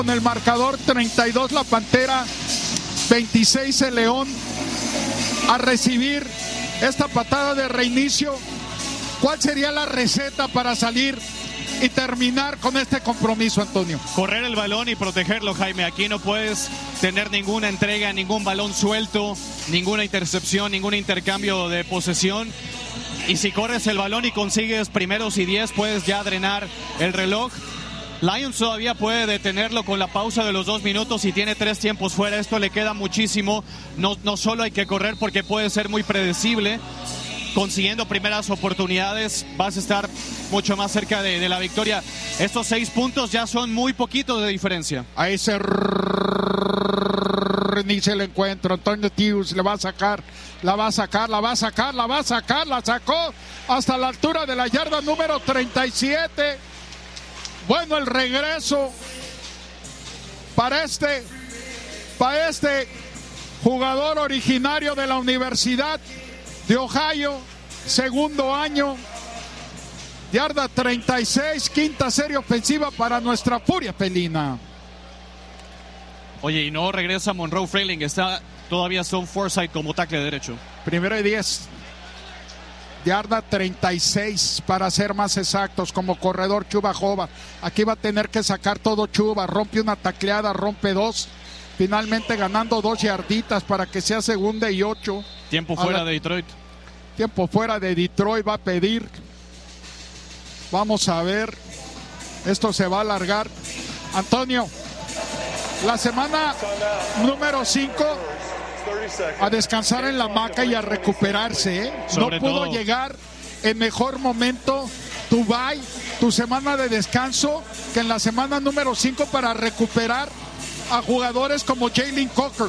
Con el marcador 32 la Pantera, 26 el León. A recibir esta patada de reinicio, ¿cuál sería la receta para salir y terminar con este compromiso, Antonio? Correr el balón y protegerlo, Jaime. Aquí no puedes tener ninguna entrega, ningún balón suelto, ninguna intercepción, ningún intercambio de posesión. Y si corres el balón y consigues primeros y 10, puedes ya drenar el reloj. Lions todavía puede detenerlo con la pausa de los 2 minutos y tiene 3 tiempos fuera. Esto le queda muchísimo. No solo hay que correr porque puede ser muy predecible. Consiguiendo primeras oportunidades vas a estar mucho más cerca de la victoria. Estos 6 puntos ya son muy poquitos de diferencia. A ese inicia el encuentro. Antonio Tius le va a sacar, la sacó hasta la altura de la yarda número 37. Bueno, el regreso para este jugador originario de la Universidad de Ohio, segundo año, yarda 36, quinta serie ofensiva para nuestra furia felina. Oye, y no regresa Monroe Frailing, está todavía Stone Forsythe como tackle derecho. Primero y 10. Yarda 36 para ser más exactos, como corredor Chuba Jova. Aquí va a tener que sacar todo Chuba. Rompe una tacleada, rompe 2. Finalmente ganando 2 yarditas para que sea segunda y 8. Tiempo fuera de Detroit. Tiempo fuera de Detroit va a pedir. Vamos a ver. Esto se va a alargar. Antonio, la semana número 5... a descansar en la hamaca y a recuperarse, ¿eh? No pudo llegar en mejor momento tu bye, tu semana de descanso, que en la semana número 5 para recuperar a jugadores como Jalen Coker.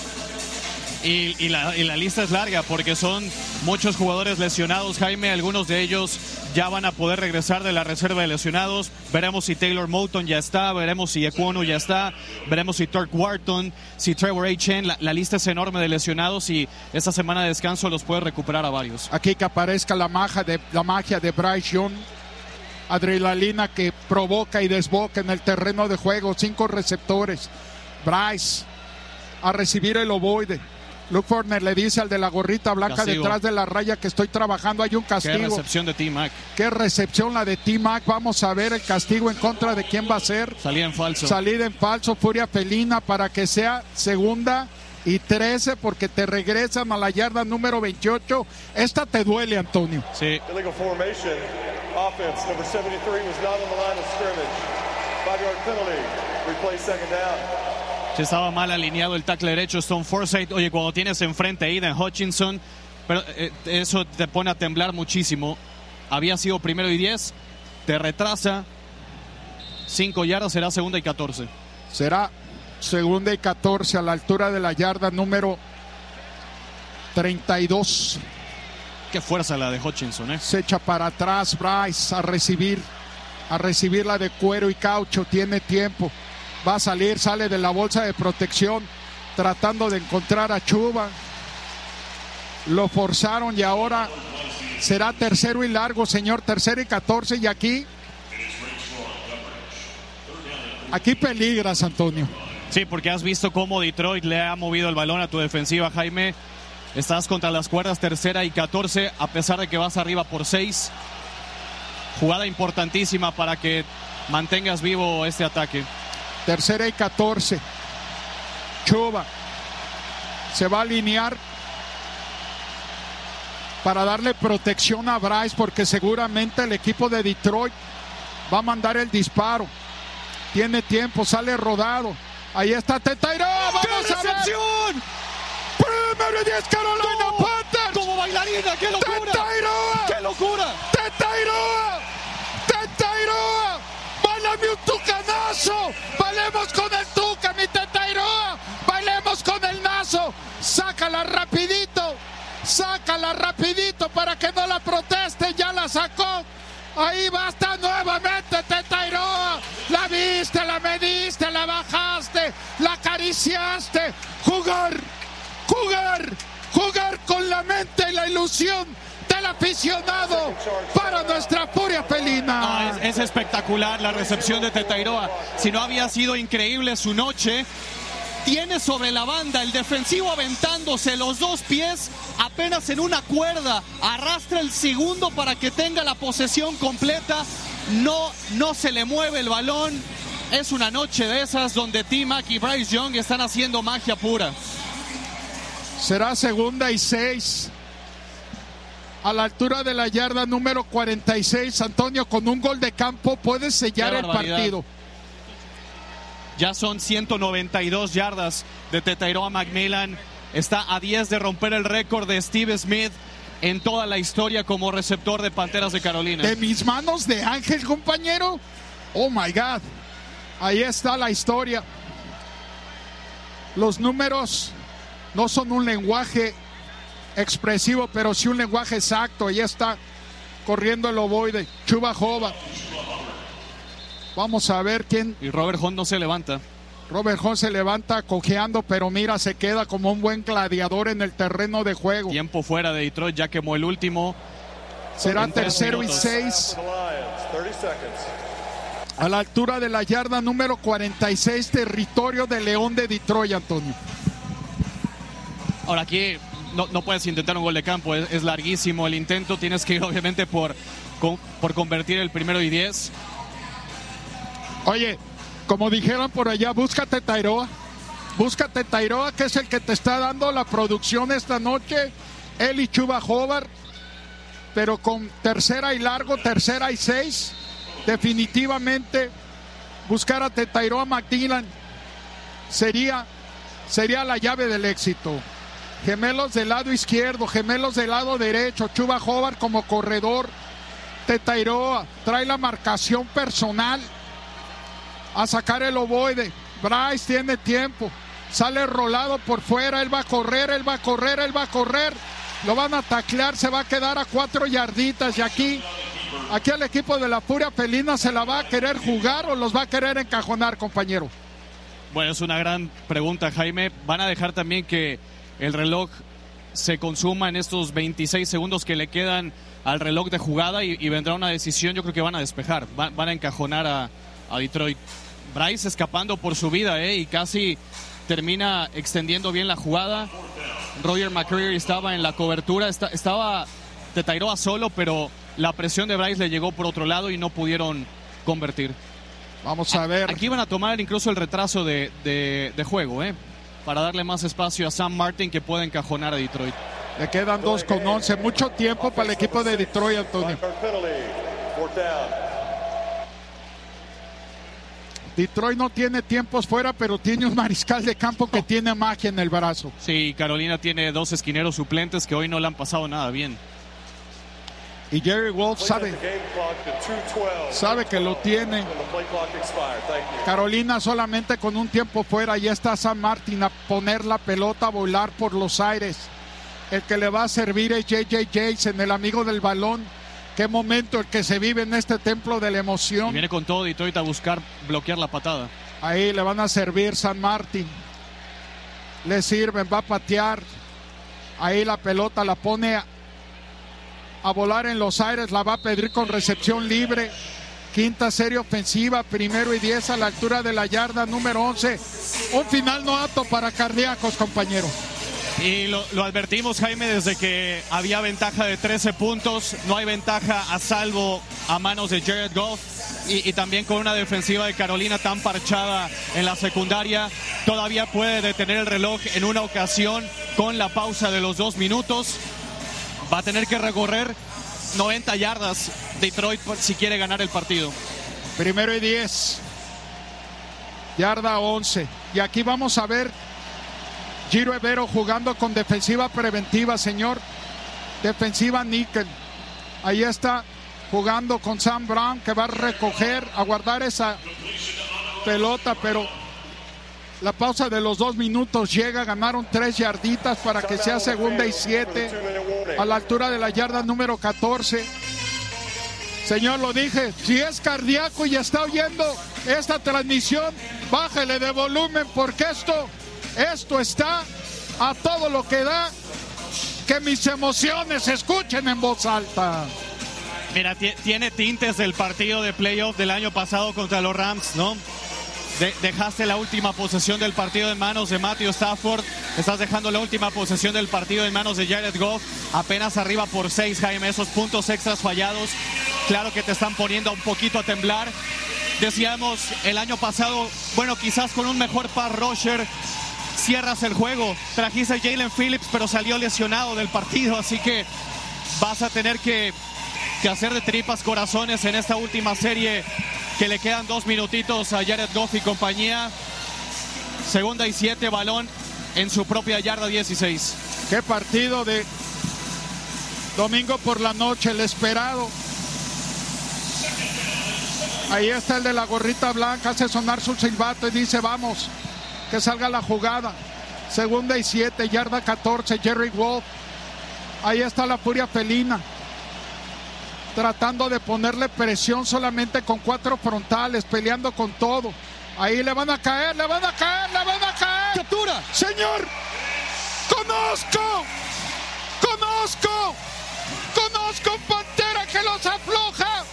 Y la lista es larga porque son muchos jugadores lesionados, Jaime. Algunos de ellos ya van a poder regresar de la reserva de lesionados. Veremos si Taylor Moton ya está, veremos si Ekwonu ya está, veremos si Turk Wharton, si Trevor Etienne. La lista es enorme de lesionados y esta semana de descanso los puede recuperar a varios. Aquí que aparezca la magia de Bryce Young. Adrenalina que provoca y desboca en el terreno de juego. 5 receptores. Bryce a recibir el ovoide. Luke Forner le dice al de la gorrita blanca castigo. Detrás de la raya que estoy trabajando, hay un castigo. Qué recepción de T-Mac. Qué recepción la de T-Mac. Vamos a ver el castigo en contra de quién va a ser. Salida en falso. Salida en falso, furia felina para que sea segunda y 13 porque te regresan a la yarda número 28. Esta te duele, Antonio. Sí. Illegal formation. Offense number 73 was not on the line of scrimmage. 5-yard penalty. Replay second down. Se estaba mal alineado el tackle derecho Stone Forsythe. Oye, cuando tienes enfrente a Aiden Hutchinson, pero eso te pone a temblar muchísimo. Había sido primero y 10, te retrasa 5 yardas, será segunda y 14. Será segunda y 14 a la altura de la yarda número 32. Qué fuerza la de Hutchinson, ¿eh? Se echa para atrás Bryce a recibir la de cuero y caucho, tiene tiempo. Va a salir, sale de la bolsa de protección tratando de encontrar a Chuba. Lo forzaron y ahora será tercero y largo, señor. Tercero y 14 y aquí peligras, Antonio. Sí, porque has visto cómo Detroit le ha movido el balón a tu defensiva, Jaime. Estás contra las cuerdas, tercera y 14, a pesar de que vas arriba por 6. Jugada importantísima para que mantengas vivo este ataque. Tercera y 14. Chuba se va a alinear para darle protección a Bryce porque seguramente el equipo de Detroit va a mandar el disparo. Tiene tiempo, sale rodado. Ahí está Tetairo. ¡Vamos a ver! Primero y 10 Carolina Panthers. Como bailarina, qué locura. Tetairoa. ¡Qué locura! Tetairoa. ¡Bálame un tucanazo! ¡Bailemos con el tuca, mi Tetairoa! ¡Bailemos con el nazo! ¡Sácala rapidito para que no la proteste! ¡Ya la sacó! Ahí va, está nuevamente Tetairoa. La viste, la mediste, la bajaste, la acariciaste. Jugar con la mente y la ilusión de el aficionado para nuestra furia felina. Es espectacular la recepción de Tetairoa. Si no había sido increíble su noche, tiene sobre la banda el defensivo aventándose los dos pies apenas en una cuerda, arrastra el segundo para que tenga la posesión completa, no se le mueve el balón. Es una noche de esas donde T-Mac y Bryce Young están haciendo magia pura. Será 2ª y 6 a la altura de la yarda número 46. Antonio, con un gol de campo puedes sellar el partido. Ya son 192 yardas de Tetairoa McMillan. Está a 10 de romper el récord de Steve Smith en toda la historia como receptor de Panteras de Carolina. De mis manos de ángel, compañero. Oh my God. Ahí está la historia. Los números no son un lenguaje expresivo, pero sí un lenguaje exacto. Ahí está corriendo el ovoide, Chuba Hubbard. Vamos a ver quién. Y Robert Hunt no se levanta. Robert Hunt se levanta cojeando, pero mira, se queda como un buen gladiador en el terreno de juego. Tiempo fuera de Detroit, ya quemó el último. Será 3rd y 6. A la altura de la yarda número 46, territorio de León de Detroit, Antonio. Ahora aquí no puedes intentar un gol de campo, es larguísimo el intento. Tienes que ir obviamente por convertir el 1º y 10. Oye, como dijeron por allá, búscate Tetairoa, que es el que te está dando la producción esta noche. Él y Chuba Hubbard, pero con 3rd y largo, 3rd y 6. Definitivamente buscar a Tetairoa McMillan sería la llave del éxito. Gemelos del lado izquierdo, gemelos del lado derecho, Chuba Hubbard como corredor. Tetairoa trae la marcación personal a sacar el ovoide. Bryce tiene tiempo, sale rolado por fuera, él va a correr. Lo van a taclear, se va a quedar a 4 yarditas. Y aquí el equipo de la Furia Felina se la va a querer jugar o los va a querer encajonar, compañero. Bueno, es una gran pregunta, Jaime. Van a dejar también que el reloj se consuma en estos 26 segundos que le quedan al reloj de jugada y vendrá una decisión. Yo creo que van a despejar, van a encajonar a Detroit. Bryce escapando por su vida y casi termina extendiendo bien la jugada. Roger McCreary estaba en la cobertura, estaba Tetairoa solo, pero la presión de Bryce le llegó por otro lado y no pudieron convertir. Vamos a ver. Aquí van a tomar incluso el retraso de juego, para darle más espacio a Sam Martin, que puede encajonar a Detroit. Le quedan 2:11, mucho tiempo para el equipo de Detroit, Antonio. Detroit no tiene tiempos fuera, pero tiene un mariscal de campo que tiene magia en el brazo. Sí, Carolina tiene 2 esquineros suplentes que hoy no le han pasado nada bien. Y Jerry Wolf sabe que lo tiene. Carolina solamente con un tiempo fuera. Ya está Sam Martin a poner la pelota a volar por los aires. El que le va a servir es J.J. Jason, el amigo del balón. Qué momento el que se vive en este templo de la emoción. Y viene con todo Detroit a buscar bloquear la patada. Ahí le van a servir Sam Martin. Le sirven, va a patear. Ahí la pelota la pone a volar en los aires, la va a pedir con recepción libre. 5ª serie ofensiva, 1º y 10 a la altura de la yarda número 11. Un final no apto para cardíacos, compañero. Y lo advertimos, Jaime, desde que había ventaja de 13 puntos. No hay ventaja a salvo a manos de Jared Goff. Y también con una defensiva de Carolina tan parchada en la secundaria, todavía puede detener el reloj en una ocasión con la pausa de los 2 minutos. Va a tener que recorrer 90 yardas Detroit si quiere ganar el partido. 1º y 10. Yarda 11. Y aquí vamos a ver Giro Evero jugando con defensiva preventiva, señor. Defensiva níquel. Ahí está jugando con Sam Brown, que va a recoger, a guardar esa pelota, pero la pausa de los 2 minutos llega. Ganaron 3 yarditas para que sea 2ª y 7 a la altura de la yarda número 14. Señor, lo dije, si es cardíaco y está oyendo esta transmisión, bájele de volumen, porque esto está a todo lo que da. que mis emociones se escuchen en voz alta. Mira, tiene tintes del partido de playoff del año pasado contra los Rams, ¿no? Dejaste la última posesión del partido en manos de Matthew Stafford. Estás dejando la última posesión del partido en manos de Jared Goff. Apenas arriba por 6, Jaime. Esos puntos extras fallados, claro que te están poniendo un poquito a temblar. Decíamos el año pasado, bueno, quizás con un mejor pass rusher cierras el juego. Trajiste a Jalen Phillips, pero salió lesionado del partido. Así que vas a tener que hacer de tripas corazones en esta última serie, que le quedan 2 minutitos a Jared Goff y compañía. 2ª y 7, balón en su propia yarda 16. Qué partido de domingo por la noche, el esperado. Ahí está el de la gorrita blanca, hace sonar su silbato y dice: vamos, que salga la jugada. 2ª y 7, yarda 14, Jerry Wolf. Ahí está la furia felina, tratando de ponerle presión solamente con 4 frontales, peleando con todo. Ahí le van a caer, le van a caer, le van a caer. ¡Captura! Señor, conozco Pantera que los afloja,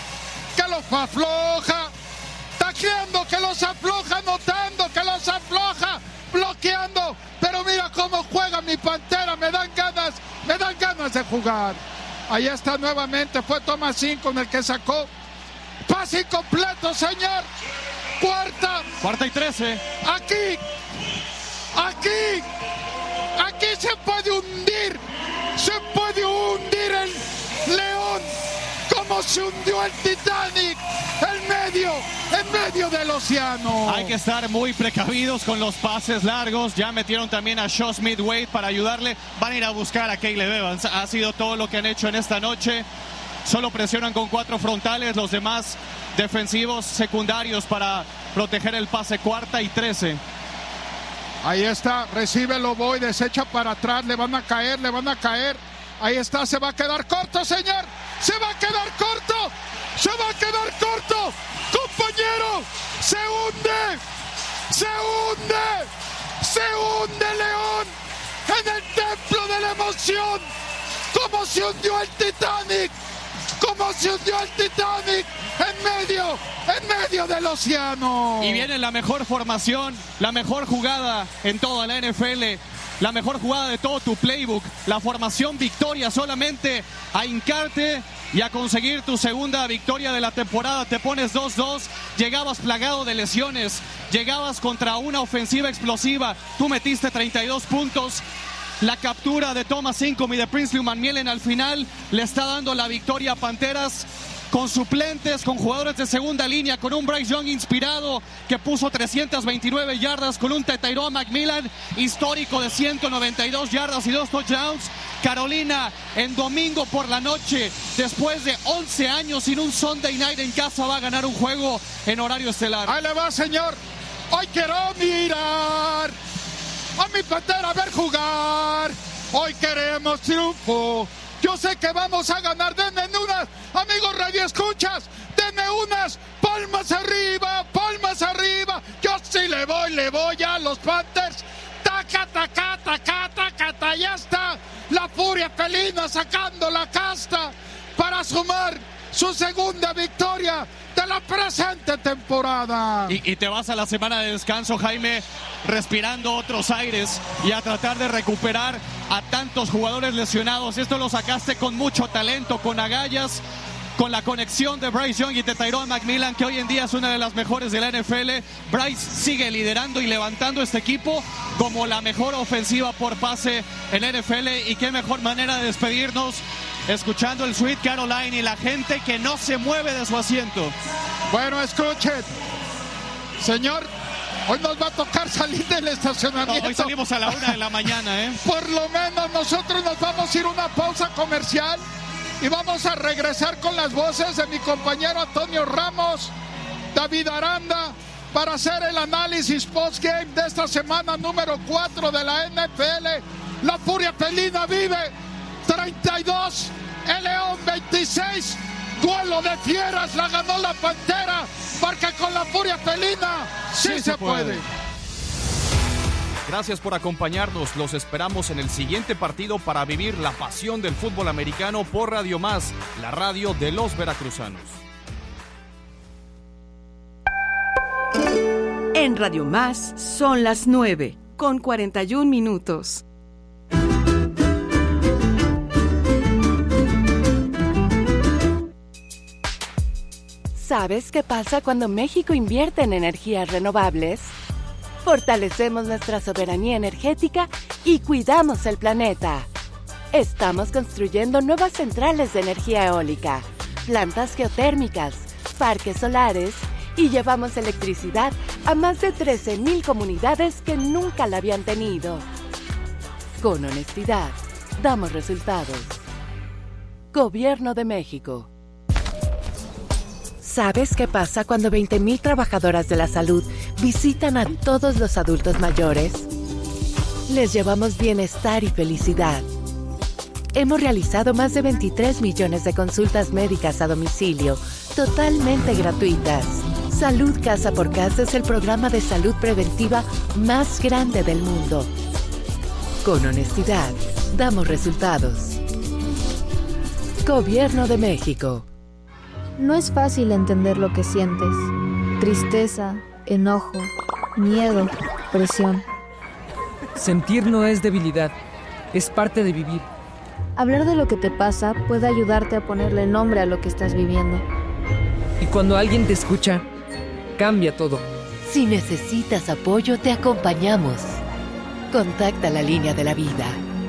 taqueando, que los afloja, anotando, que los afloja, bloqueando. Pero mira cómo juega mi Pantera, me dan ganas de jugar. Ahí está nuevamente, fue Thomasin con el que sacó. Pase incompleto, señor. 4ª y 13. Aquí se puede hundir el León, como se hundió el Titanic en medio del océano. Hay que estar muy precavidos con los pases largos. Ya metieron también a Shaw Smith-Wade para ayudarle. Van a ir a buscar a Caleb Evans. Ha sido todo lo que han hecho en esta noche. Solo presionan con 4 frontales. Los demás defensivos secundarios para proteger el pase. 4ª y 13. Ahí está, recibe Loboy, desecha para atrás, le van a caer. Ahí está, se va a quedar corto, señor. Se va a quedar corto. Compañero, se hunde León en el templo de la emoción. Como se hundió el Titanic. En medio del océano. Y viene la mejor formación, la mejor jugada en toda la NFL, la mejor jugada de todo tu playbook, la formación victoria, solamente a hincarte y a conseguir tu 2ª victoria de la temporada. Te pones 2-2, llegabas plagado de lesiones, llegabas contra una ofensiva explosiva, tú metiste 32 puntos. La captura de Thomas Incomm y de Princely Umanmielen al final le está dando la victoria a Panteras, con suplentes, con jugadores de segunda línea, con un Bryce Young inspirado que puso 329 yardas, con un Tyrone McMillan histórico de 192 yardas y 2 touchdowns. Carolina en domingo por la noche, después de 11 años sin un Sunday Night en casa, va a ganar un juego en horario estelar. Ahí le va, señor. Hoy quiero mirar a mi Pantera, a ver jugar. Hoy queremos triunfo. Yo sé que vamos a ganar. Denme unas, amigos radioescuchas, denme unas palmas arriba. Yo sí le voy a los Panthers. Taca, ya está la furia felina sacando la casta para sumar su 2ª victoria de la presente temporada. Y te vas a la semana de descanso, Jaime, respirando otros aires y a tratar de recuperar a tantos jugadores lesionados. Esto lo sacaste con mucho talento, con agallas, con la conexión de Bryce Young y de Tyrone McMillan, que hoy en día es una de las mejores de la NFL. Bryce sigue liderando y levantando este equipo como la mejor ofensiva por pase en la NFL. Y qué mejor manera de despedirnos escuchando el Sweet Caroline y la gente que no se mueve de su asiento. Bueno, escuchen, señor, hoy nos va a tocar salir del estacionamiento. No, hoy salimos a la 1 de la mañana, ¿eh? Por lo menos nosotros nos vamos a ir a una pausa comercial y vamos a regresar con las voces de mi compañero Antonio Ramos, David Aranda, para hacer el análisis postgame de esta semana número 4 de la NFL. La furia felina vive 32, el León 26. Duelo de fieras, la ganó la Pantera, porque con la furia felina sí se puede. Gracias por acompañarnos. Los esperamos en el siguiente partido para vivir la pasión del fútbol americano por Radio Más, la radio de los veracruzanos. En Radio Más son las 9:41. ¿Sabes qué pasa cuando México invierte en energías renovables? Fortalecemos nuestra soberanía energética y cuidamos el planeta. Estamos construyendo nuevas centrales de energía eólica, plantas geotérmicas, parques solares y llevamos electricidad a más de 13,000 comunidades que nunca la habían tenido. Con honestidad, damos resultados. Gobierno de México. ¿Sabes qué pasa cuando 20,000 trabajadoras de la salud visitan a todos los adultos mayores? Les llevamos bienestar y felicidad. Hemos realizado más de 23 millones de consultas médicas a domicilio, totalmente gratuitas. Salud Casa por Casa es el programa de salud preventiva más grande del mundo. Con honestidad, damos resultados. Gobierno de México. No es fácil entender lo que sientes. Tristeza, enojo, miedo, presión. Sentir no es debilidad, es parte de vivir. Hablar de lo que te pasa puede ayudarte a ponerle nombre a lo que estás viviendo. Y cuando alguien te escucha, cambia todo. Si necesitas apoyo, te acompañamos. Contacta la línea de la vida.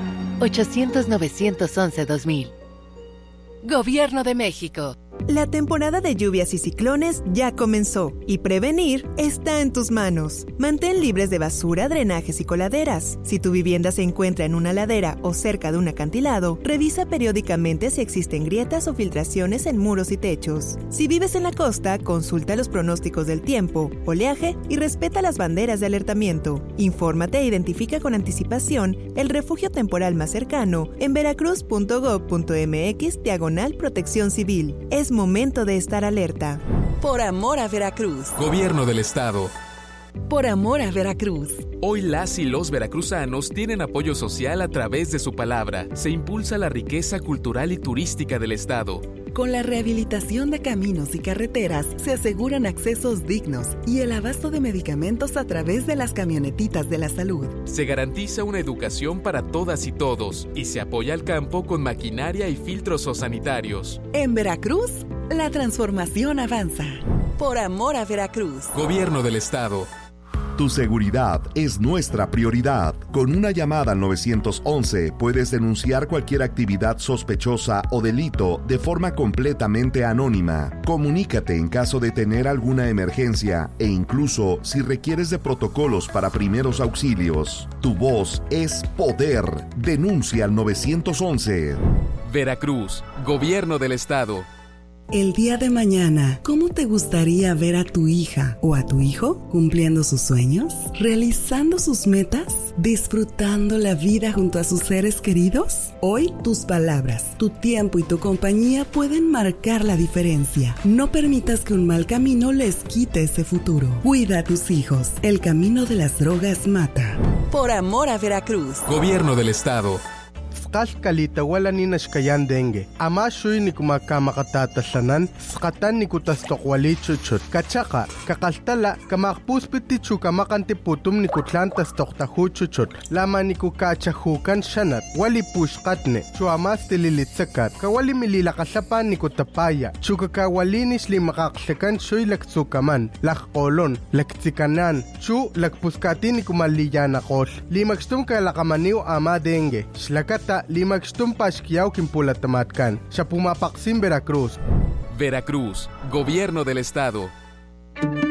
800-911-2000. Gobierno de México. La temporada de lluvias y ciclones ya comenzó y prevenir está en tus manos. Mantén libres de basura, drenajes y coladeras. Si tu vivienda se encuentra en una ladera o cerca de un acantilado, revisa periódicamente si existen grietas o filtraciones en muros y techos. Si vives en la costa, consulta los pronósticos del tiempo, oleaje y respeta las banderas de alertamiento. Infórmate e identifica con anticipación el refugio temporal más cercano en veracruz.gov.mx/protección civil. Es momento de estar alerta. Por amor a Veracruz. Gobierno del Estado. Por amor a Veracruz. Hoy las y los veracruzanos tienen apoyo social a través de su palabra. Se impulsa la riqueza cultural y turística del Estado. Con la rehabilitación de caminos y carreteras se aseguran accesos dignos y el abasto de medicamentos a través de las camionetitas de la salud. Se garantiza una educación para todas y todos y se apoya al campo con maquinaria y filtros sanitarios. En Veracruz, la transformación avanza. Por amor a Veracruz. Gobierno del Estado. Tu seguridad es nuestra prioridad. Con una llamada al 911 puedes denunciar cualquier actividad sospechosa o delito de forma completamente anónima. Comunícate en caso de tener alguna emergencia e incluso si requieres de protocolos para primeros auxilios. Tu voz es poder. Denuncia al 911. Veracruz, Gobierno del Estado. El día de mañana, ¿cómo te gustaría ver a tu hija o a tu hijo cumpliendo sus sueños, realizando sus metas, disfrutando la vida junto a sus seres queridos? Hoy, tus palabras, tu tiempo y tu compañía pueden marcar la diferencia. No permitas que un mal camino les quite ese futuro. Cuida a tus hijos. El camino de las drogas mata. Por amor a Veracruz. Gobierno del Estado. Kalita wala ni nashkayan dengue. Ama shuy ni kumakatatasanan, skatan ni kutastokwali chuchut. Kachaka, kakaltala, kamakpuspiti chukamakanti putum ni kutlantas toktahu chuchut. Lama ni kukachahukan shanat, wali pushkatne, chuamas tililitsakat. Kawali mililakasapan ni kutapaya, chukakawalinis limakaksekan shuy laktsukaman, lakkolon, laktsikanan, chu lakpuskati ni kumaliyanakol. Limakstum kalakamaniw ama dengue. Shlakata limagstum pashkiyaw kimpulatamatkan. Siya pumapaksim Veracruz. Veracruz, Gobierno del Estado.